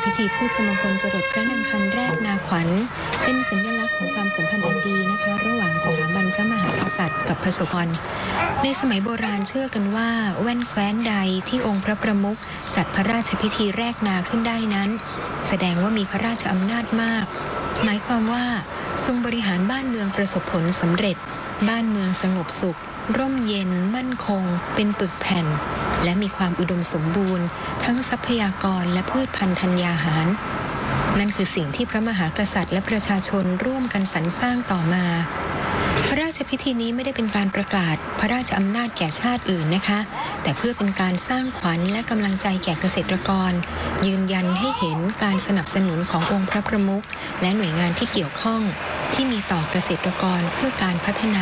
พิธีพืชมงคลจรดพระนางคันแรกนาขวัญเป็นสัญลักษณ์ของความสัมพันธ์อันดีนะคะระหว่างสถาบันพระมหากษัตริย์กับพระสกรในสมัยโบราณเชื่อกันว่าแว่นแคว้นใดที่องค์พระประมุขจัดพระราชพิธีแรกนาขึ้นได้นั้นแสดงว่ามีพระราชอำนาจมากหมายความว่าทรงบริหารบ้านเมืองประสบผลสำเร็จบ้านเมืองสงบสุขร่มเย็นมั่นคงเป็นปึกแผ่นและมีความอุดมสมบูรณ์ทั้งทรัพยากรและพืชพันธุ์ธัญญาหารนั่นคือสิ่งที่พระมหากษัตริย์และประชาชนร่วมกันสรรสร้างต่อมาพระราชพิธีนี้ไม่ได้เป็นการประกาศพระราชอำนาจแก่ชาติอื่นนะคะแต่เพื่อเป็นการสร้างขวัญและกำลังใจแก่เกษตรกรยืนยันให้เห็นการสนับสนุนขององค์พระประมุขและหน่วยงานที่เกี่ยวข้องที่มีต่อเกษตรกรเพื่อการพัฒนา